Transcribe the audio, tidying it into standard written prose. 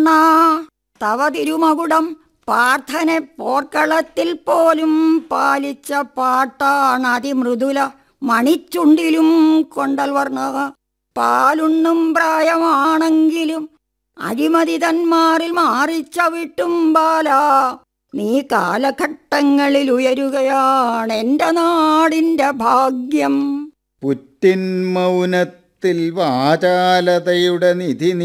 തവ തിരുമകുടം പാർത്ഥനെ പോർക്കളത്തിൽ പോലും പാലിച്ച പാട്ടാണ് അതിമൃദുല മണിച്ചുണ്ടിലും കൊണ്ടൽ വർണ്ണ. പാലുണ്ണും പ്രായമാണെങ്കിലും അഴിമതി തന്മാറിൽ മാറിച്ചവിട്ടും ബാല, നീ കാലഘട്ടങ്ങളിൽ ഉയരുകയാണ് എൻ്റെ നാടിൻ്റെ ഭാഗ്യം. പുറ്റിൻ മൗനത്തിൽ വാചാലതയുടെ നിധി